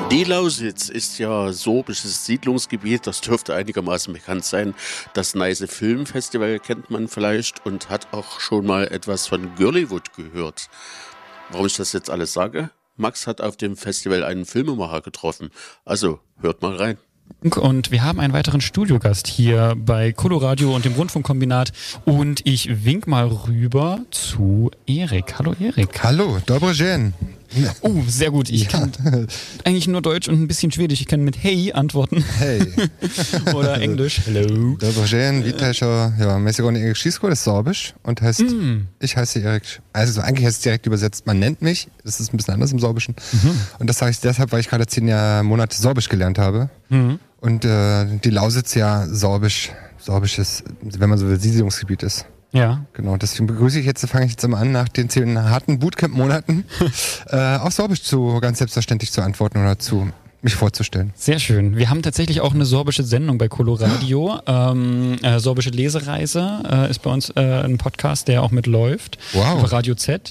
Die Lausitz ist ja sorbisches Siedlungsgebiet, das dürfte einigermaßen bekannt sein. Das Neise Filmfestival kennt man vielleicht und hat auch schon mal etwas von Girlywood gehört. Warum ich das jetzt alles sage? Max hat auf dem Festival einen Filmemacher getroffen. Also, hört mal rein. Und wir haben einen weiteren Studiogast hier bei Coloradio und dem Rundfunkkombinat. Und ich wink mal rüber zu Erik. Hallo Erik. Hallo, Dobry dzień. Oh, sehr gut. Ich kann eigentlich nur Deutsch und ein bisschen Schwedisch. Ich kann mit Hey antworten. Hey. Oder Englisch. Hello. Dobry dzień, witajcie. Ja, my się go Erik Schisko, das ist Sorbisch und heißt, ich heiße Erik, also eigentlich heißt es direkt übersetzt, man nennt mich, das ist ein bisschen anders im Sorbischen. Und das sage ich deshalb, weil ich gerade 10 Monate Sorbisch gelernt habe. Und die Lausitz ja sorbisches, wenn man so will, Siedlungsgebiet ist. Ja. Genau, deswegen fange ich jetzt immer an, nach den 10 harten Bootcamp-Monaten auf Sorbisch ganz selbstverständlich zu antworten oder mich vorzustellen. Sehr schön. Wir haben tatsächlich auch eine sorbische Sendung bei Coloradio. Sorbische Lesereise ist bei uns ein Podcast, der auch mitläuft. Wow. Über Radio Z.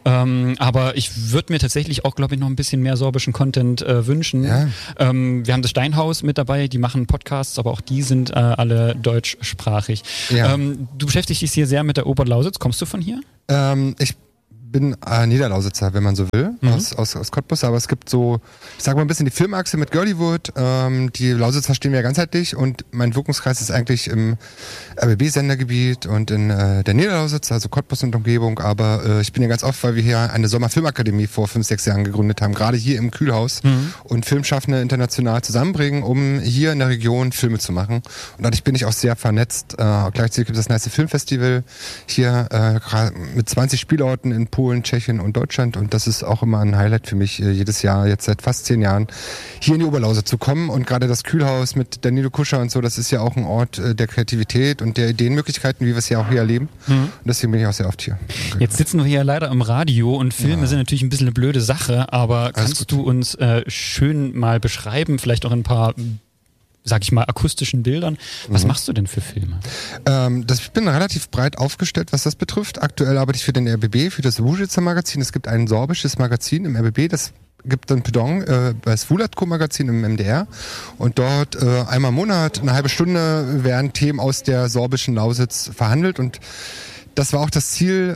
Aber ich würde mir tatsächlich auch, glaube ich, noch ein bisschen mehr sorbischen Content wünschen. Ja. Wir haben das Steinhaus mit dabei, die machen Podcasts, aber auch die sind alle deutschsprachig. Ja. Du beschäftigst dich hier sehr mit der Oberlausitz. Kommst du von hier? Ich bin Niederlausitzer, wenn man so will, aus Cottbus, aber es gibt so, ich sage mal ein bisschen die Filmachse mit Girlywood, die Lausitz verstehen wir ja ganzheitlich und mein Wirkungskreis ist eigentlich im RBB-Sendergebiet und in der Niederlausitz, also Cottbus und Umgebung, aber ich bin ja ganz oft, weil wir hier eine Sommerfilmakademie vor 5-6 Jahren gegründet haben, gerade hier im Kühlhaus und Filmschaffende international zusammenbringen, um hier in der Region Filme zu machen und dadurch bin ich auch sehr vernetzt. Gleichzeitig gibt es das Neise Filmfestival hier mit 20 Spielorten in Polen, Tschechien und Deutschland und das ist auch immer ein Highlight für mich, jedes Jahr, jetzt seit fast 10 Jahren, hier in die Oberlausitz zu kommen und gerade das Kühlhaus mit Danilo Kuscher und so, das ist ja auch ein Ort der Kreativität und der Ideenmöglichkeiten, wie wir es ja auch hier erleben und deswegen bin ich auch sehr oft hier. Jetzt sitzen wir hier leider im Radio und Filme sind natürlich ein bisschen eine blöde Sache, aber kannst du uns schön mal beschreiben, vielleicht auch ein paar, sag ich mal, akustischen Bildern. Was machst du denn für Filme? Ich bin relativ breit aufgestellt, was das betrifft. Aktuell arbeite ich für den RBB, für das Wujitzer Magazin. Es gibt ein sorbisches Magazin im RBB, das gibt ein Pendant bei Svulatko Magazin im MDR und dort einmal im Monat, eine halbe Stunde werden Themen aus der sorbischen Lausitz verhandelt und das war auch das Ziel,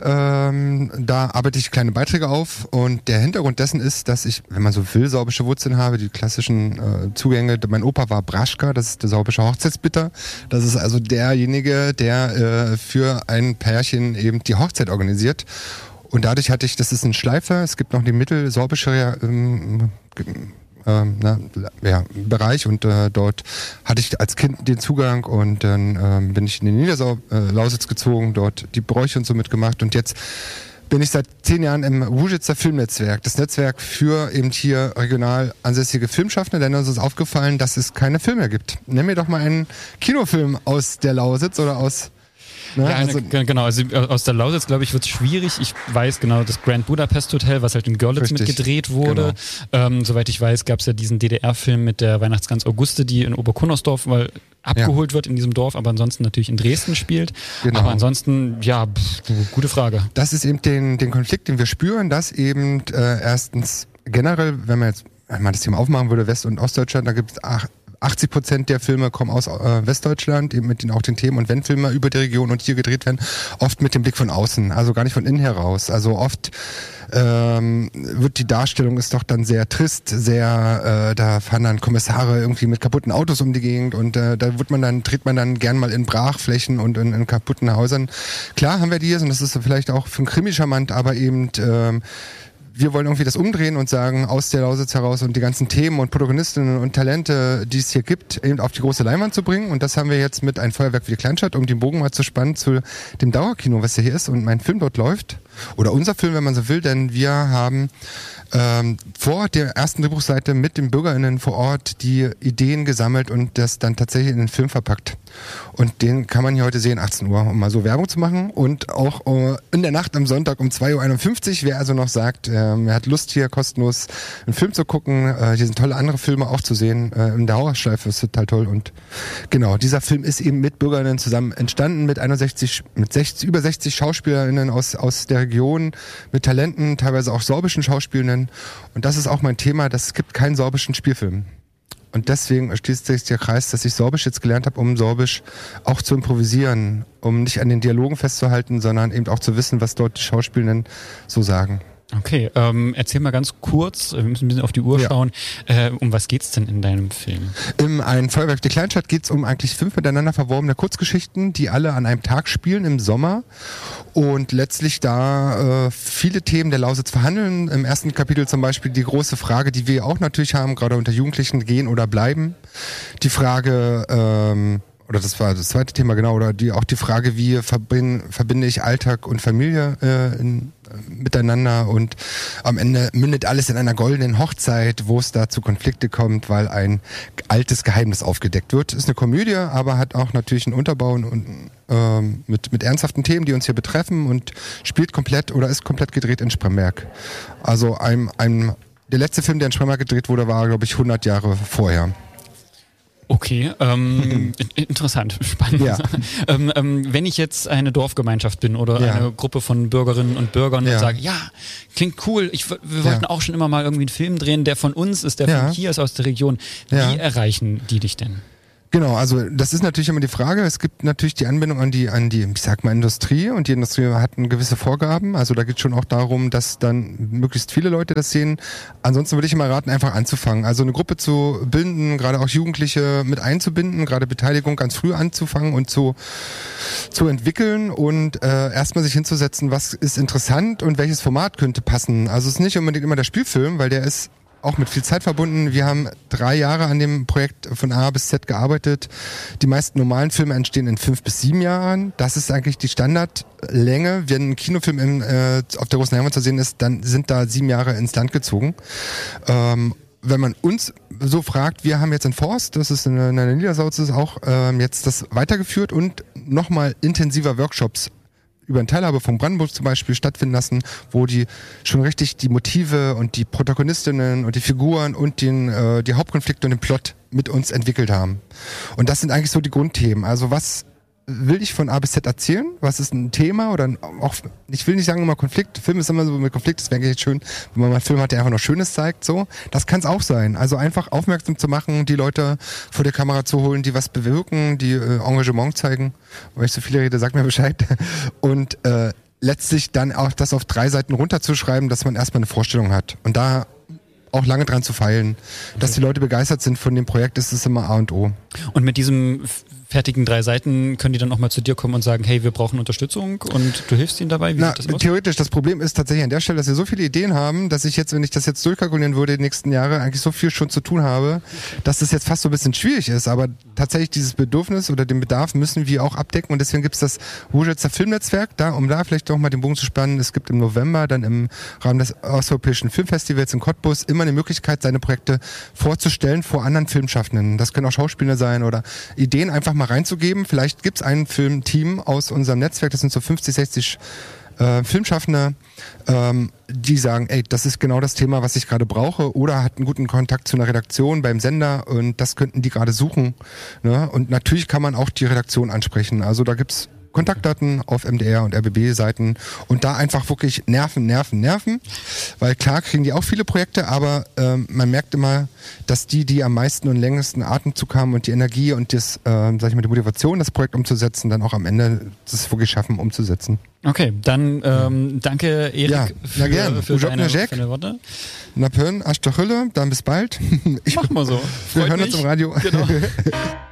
da arbeite ich kleine Beiträge auf und der Hintergrund dessen ist, dass ich, wenn man so will, sorbische Wurzeln habe, die klassischen Zugänge. Mein Opa war Braschka, das ist der sorbische Hochzeitsbitter. Das ist also derjenige, der für ein Pärchen eben die Hochzeit organisiert. Und dadurch hatte ich, das ist ein Schleifer, es gibt noch die mittelsorbische Bereich und dort hatte ich als Kind den Zugang und dann bin ich in die Niederlausitz gezogen, dort die Bräuche und so mitgemacht und jetzt bin ich seit 10 Jahren im Wujitzer Filmnetzwerk, das Netzwerk für eben hier regional ansässige Filmschaffende, denn uns ist aufgefallen, dass es keine Filme gibt. Nenn mir doch mal einen Kinofilm aus der Lausitz oder aus... Ne? Ja, genau. Also aus der Lausitz, glaube ich, wird es schwierig. Ich weiß genau, das Grand Budapest Hotel, was halt in Görlitz mitgedreht wurde. Genau. Soweit ich weiß, gab es ja diesen DDR-Film mit der Weihnachtsgans Auguste, die in Oberkunnersdorf abgeholt wird in diesem Dorf, aber ansonsten natürlich in Dresden spielt. Genau. Aber ansonsten, gute Frage. Das ist eben den Konflikt, den wir spüren, dass eben erstens generell, wenn man das Thema aufmachen würde, West- und Ostdeutschland, da gibt es 80% der Filme kommen aus Westdeutschland, eben mit auch den Themen. Und wenn Filme über die Region und hier gedreht werden, oft mit dem Blick von außen, also gar nicht von innen heraus. Also oft wird die Darstellung ist doch dann sehr trist, da fahren dann Kommissare irgendwie mit kaputten Autos um die Gegend und da dreht man dann gern mal in Brachflächen und in kaputten Häusern. Klar haben wir die hier, und das ist vielleicht auch für einen Krimi charmant, aber eben wir wollen irgendwie das umdrehen und sagen, aus der Lausitz heraus und die ganzen Themen und Protagonistinnen und Talente, die es hier gibt, eben auf die große Leinwand zu bringen. Und das haben wir jetzt mit Ein Feuerwerk für die Kleinstadt, um den Bogen mal zu spannen zu dem Dauerkino, was ja hier ist und mein Film dort läuft. Oder unser Film, wenn man so will, denn wir haben vor der ersten Drehbuchseite mit den BürgerInnen vor Ort die Ideen gesammelt und das dann tatsächlich in den Film verpackt. Und den kann man hier heute sehen, 18 Uhr, um mal so Werbung zu machen. Und auch in der Nacht am Sonntag um 2:51 Uhr, wer also noch sagt, er hat Lust hier kostenlos einen Film zu gucken, hier sind tolle andere Filme auch zu sehen, in der Dauerschleife ist total toll. Und genau, dieser Film ist eben mit BürgerInnen zusammen entstanden, mit über 60 SchauspielerInnen aus der der Region mit Talenten, teilweise auch sorbischen Schauspielenden. Und das ist auch mein Thema, es gibt keinen sorbischen Spielfilm. Und deswegen schließt sich der Kreis, dass ich Sorbisch jetzt gelernt habe, um Sorbisch auch zu improvisieren, um nicht an den Dialogen festzuhalten, sondern eben auch zu wissen, was dort die Schauspielenden so sagen. Okay, erzähl mal ganz kurz, wir müssen ein bisschen auf die Uhr schauen, um was geht's denn in deinem Film? In Ein Feuerwerk der Kleinstadt geht's um eigentlich 5 miteinander verworbene Kurzgeschichten, die alle an einem Tag spielen im Sommer und letztlich da viele Themen der Lausitz verhandeln. Im ersten Kapitel zum Beispiel die große Frage, die wir auch natürlich haben, gerade unter Jugendlichen, gehen oder bleiben. Die Frage, oder das war das zweite Thema, genau, oder auch die Frage, wie verbinde ich Alltag und Familie miteinander, und am Ende mündet alles in einer goldenen Hochzeit, wo es da zu Konflikte kommt, weil ein altes Geheimnis aufgedeckt wird. Ist eine Komödie, aber hat auch natürlich einen Unterbau und mit ernsthaften Themen, die uns hier betreffen, und spielt komplett oder ist komplett gedreht in Spremberg. Also der letzte Film, der in Spremberg gedreht wurde, war, glaube ich, 100 Jahre vorher. Okay, interessant, spannend. Ja. Wenn ich jetzt eine Dorfgemeinschaft bin oder eine Gruppe von Bürgerinnen und Bürgern und sage, ja, klingt cool, wir wollten auch schon immer mal irgendwie einen Film drehen, der von uns ist, der von hier ist, aus der Region. Wie erreichen die dich denn? Genau, also das ist natürlich immer die Frage. Es gibt natürlich die Anbindung an die, ich sag mal, Industrie, und die Industrie hat gewisse Vorgaben. Also da geht es schon auch darum, dass dann möglichst viele Leute das sehen. Ansonsten würde ich immer raten, einfach anzufangen. Also eine Gruppe zu bilden, gerade auch Jugendliche mit einzubinden, gerade Beteiligung ganz früh anzufangen und zu entwickeln und erstmal sich hinzusetzen, was ist interessant und welches Format könnte passen. Also es ist nicht unbedingt immer der Spielfilm, weil der ist auch mit viel Zeit verbunden. Wir haben 3 Jahre an dem Projekt von A bis Z gearbeitet. Die meisten normalen Filme entstehen in 5 bis 7 Jahren. Das ist eigentlich die Standardlänge. Wenn ein Kinofilm auf der großen Leinwand zu sehen ist, dann sind da 7 Jahre ins Land gezogen. Wenn man uns so fragt, wir haben jetzt in Forst, das ist in der Niederlausitz auch jetzt das weitergeführt und nochmal intensiver Workshops über eine Teilhabe von Brandenburg zum Beispiel stattfinden lassen, wo die schon richtig die Motive und die Protagonistinnen und die Figuren und die Hauptkonflikte und den Plot mit uns entwickelt haben. Und das sind eigentlich so die Grundthemen. Also was will ich von A bis Z erzählen? Was ist ein Thema? Oder auch, ich will nicht sagen immer Konflikt. Film ist immer so mit Konflikt, das wäre eigentlich schön, wenn man mal einen Film hat, der einfach noch Schönes zeigt. So, das kann es auch sein. Also einfach aufmerksam zu machen, die Leute vor der Kamera zu holen, die was bewirken, die Engagement zeigen. Weil ich so viele rede, sag mir Bescheid. Und letztlich dann auch das auf 3 Seiten runterzuschreiben, dass man erstmal eine Vorstellung hat. Und da auch lange dran zu feilen. Dass die Leute begeistert sind von dem Projekt, ist es immer A und O. Und mit diesem fertigen 3 Seiten können die dann auch mal zu dir kommen und sagen, hey, wir brauchen Unterstützung und du hilfst ihnen dabei? Wie sieht das aus? Theoretisch, das Problem ist tatsächlich an der Stelle, dass wir so viele Ideen haben, dass ich jetzt, wenn ich das jetzt durchkalkulieren würde, die nächsten Jahre eigentlich so viel schon zu tun habe, dass das jetzt fast so ein bisschen schwierig ist. Aber tatsächlich dieses Bedürfnis oder den Bedarf müssen wir auch abdecken, und deswegen gibt es das Ruhrsetzer Filmnetzwerk, um da vielleicht auch mal den Bogen zu spannen. Es gibt im November dann im Rahmen des Osteuropäischen Filmfestivals in Cottbus immer eine Möglichkeit, seine Projekte vorzustellen vor anderen Filmschaffenden. Das können auch Schauspieler sein oder Ideen einfach mal reinzugeben. Vielleicht gibt es ein Filmteam aus unserem Netzwerk, das sind so 50, 60 Filmschaffende, die sagen, ey, das ist genau das Thema, was ich gerade brauche, oder hat einen guten Kontakt zu einer Redaktion beim Sender und das könnten die gerade suchen. Ne? Und natürlich kann man auch die Redaktion ansprechen. Also da gibt's Kontaktdaten auf MDR und RBB-Seiten und da einfach wirklich nerven, weil klar kriegen die auch viele Projekte, aber man merkt immer, dass die am meisten und längsten Atemzug haben und die Energie und die Motivation, das Projekt umzusetzen, dann auch am Ende das wirklich schaffen, umzusetzen. Okay, dann danke Erik für deine Worte. Na Pön, Asch doch Hülle, dann bis bald. Mach mal so. Wir hören uns im Radio. Genau.